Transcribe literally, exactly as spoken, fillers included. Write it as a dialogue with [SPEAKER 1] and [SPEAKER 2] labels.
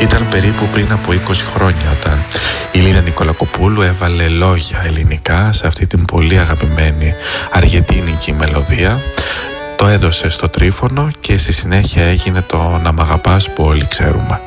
[SPEAKER 1] Ήταν περίπου πριν από είκοσι χρόνια όταν η Λίνα Νικολακοπούλου έβαλε λόγια ελληνικά σε αυτή την πολύ αγαπημένη αργεντίνικη μελωδία. Το έδωσε στο Τρίφωνο και στη συνέχεια έγινε το «Να μ' αγαπάς» που όλοι ξέρουμε.